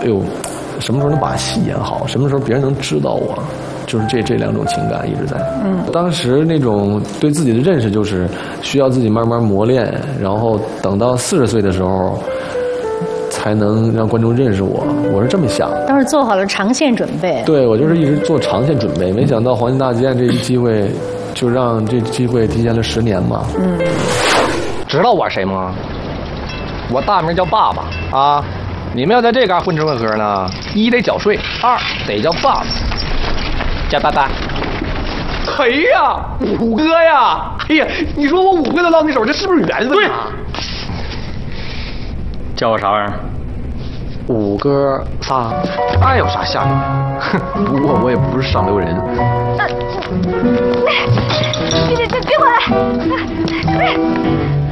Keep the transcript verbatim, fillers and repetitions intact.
哎呦，什么时候能把戏演好，什么时候别人能知道我，就是这这两种情感一直在。嗯，当时那种对自己的认识就是需要自己慢慢磨练，然后等到四十岁的时候。才能让观众认识我，我是这么想的。 当时做好了长线准备。 对，我就是一直做长线准备，没想到黄金大剧院这一机会，就让这机会提前了十年嘛。嗯， 知道我是谁吗？我大名叫爸爸啊！你们要在这嘎混吃混喝呢，一得缴税，二得叫爸爸，叫爸爸。哎呀，五哥呀！哎呀，你说我五哥都到你手，这是不是缘分啊？叫我啥玩意儿？五哥仨，那有啥下流？哼，不过我也不是上流人。 别别别别过来！